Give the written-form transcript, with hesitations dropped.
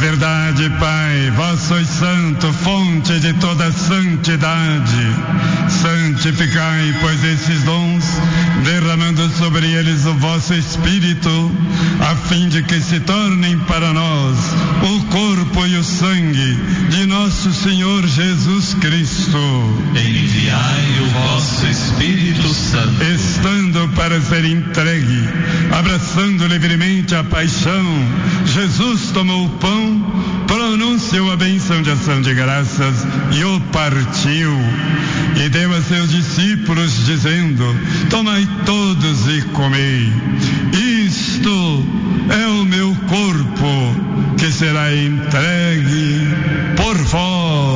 verdade, Pai, vós sois santo, fonte de toda santidade. Santificai, pois, esses dons, derramando sobre eles o vosso Espírito, a fim de que se tornem para nós o corpo e o sangue de nosso Senhor Jesus Cristo. Enviai o vosso Espírito Santo, estando para ser entregue, abraçando livremente a paixão, Jesus tomou o pão, pronunciou a bênção de ação de graças e o partiu, e deu a seus discípulos, dizendo: tomai todos e comei, isto é o meu corpo, que será entregue por vós.